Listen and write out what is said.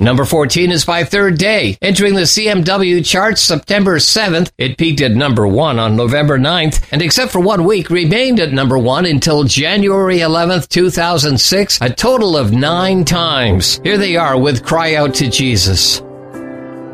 Number 14 is by Third Day. Entering the CMW charts September 7th, it peaked at number 1 on November 9th, and except for 1 week, remained at number 1 until January 11th, 2006, a total of 9 times. Here they are with Cry Out to Jesus.